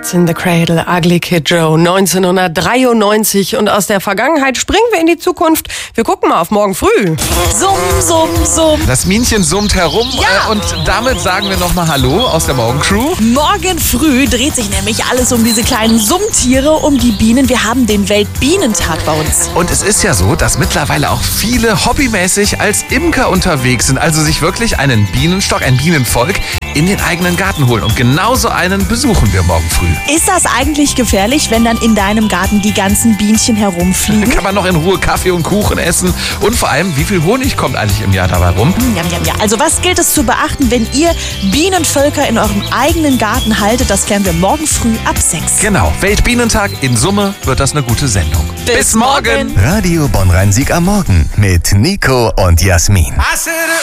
Cats in the Cradle, Ugly Kid Joe, 1993. Und aus der Vergangenheit springen wir in die Zukunft. Wir gucken mal auf morgen früh. Summ, summ, summ. Das Bienchen summt herum und damit sagen wir nochmal Hallo aus der Morgencrew. Morgen früh dreht sich nämlich alles um diese kleinen Summtiere, um die Bienen. Wir haben den Weltbienentag bei uns. Und es ist ja so, dass mittlerweile auch viele hobbymäßig als Imker unterwegs sind, also sich wirklich einen Bienenstock, ein Bienenvolk in den eigenen Garten holen. Und genauso einen besuchen wir morgen früh. Ist das eigentlich gefährlich, wenn dann in deinem Garten die ganzen Bienchen herumfliegen? Kann man noch in Ruhe Kaffee und Kuchen essen? Und vor allem, wie viel Honig kommt eigentlich im Jahr dabei rum? Ja. Also was gilt es zu beachten, wenn ihr Bienenvölker in eurem eigenen Garten haltet? Das klären wir morgen früh ab 6. Genau, Weltbienentag. In Summe wird das eine gute Sendung. Bis morgen. Radio Bonn-Rhein-Sieg am Morgen mit Nico und Jasmin.